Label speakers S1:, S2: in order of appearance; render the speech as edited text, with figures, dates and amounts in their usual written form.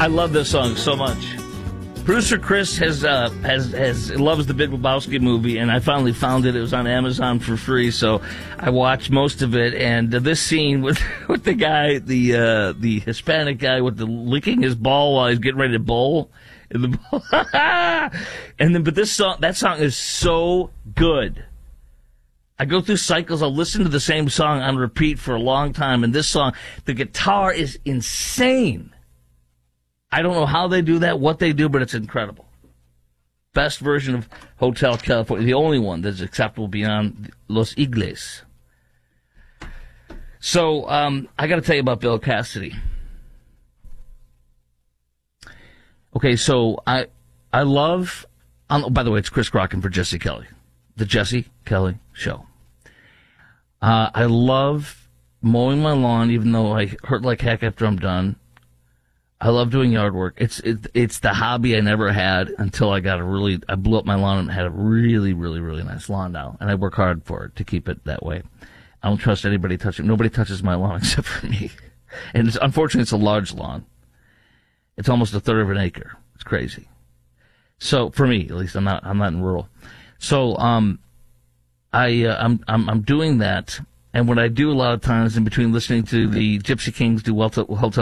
S1: I love this song so much. Producer Chris has loves the Big Lebowski movie, and I finally found it. It was on Amazon for free, so I watched most of it. And this scene with the guy, the Hispanic guy with the licking his ball while he's getting ready to bowl, and but that song is so good. I go through cycles. I'll listen to the same song on repeat for a long time, and this song, the guitar is insane. I don't know how they do that, what they do, but it's incredible. Best version of Hotel California, the only one that's acceptable beyond Los Igles. So, I got to tell you about Bill Cassidy. Okay, so I love, by the way, it's Chris Crocken for Jesse Kelly, the Jesse Kelly Show. I love mowing my lawn, even though I hurt like heck after I'm done. I love doing yard work. It's the hobby I never had until I blew up my lawn and had a really, really, really nice lawn now. And I work hard for it to keep it that way. I don't trust anybody touching. Nobody touches my lawn except for me. And unfortunately, it's a large lawn. It's almost a third of an acre. It's crazy. So for me, at least, I'm not in rural. So I'm doing that. And what I do a lot of times in between listening to the Gypsy Kings do Hotel